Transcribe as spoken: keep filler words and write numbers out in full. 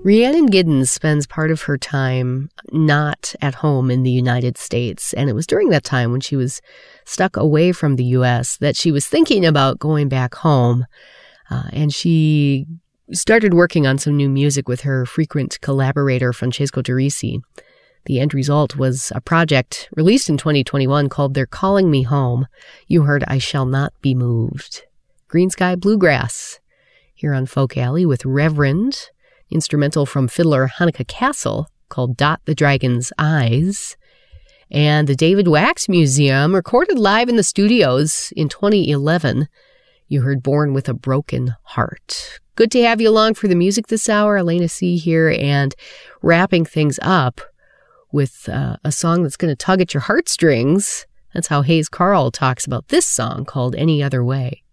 Rhiannon Giddens spends part of her time not at home in the United States, and it was during that time when she was stuck away from the U S that she was thinking about going back home, uh, and she started working on some new music with her frequent collaborator, Francesco Turrisi. The end result was a project released in twenty twenty-one called They're Calling Me Home. You heard I Shall Not Be Moved. Green Sky Bluegrass here on Folk Alley with Reverend, instrumental from fiddler Hanukkah Castle called Dot the Dragon's Eyes. And the David Wax Museum recorded live in the studios in twenty eleven. You heard Born with a Broken Heart. Good to have you along for the music this hour. Elena C. here, and wrapping things up with uh, a song that's going to tug at your heartstrings. That's how Hayes Carll talks about this song called Any Other Way.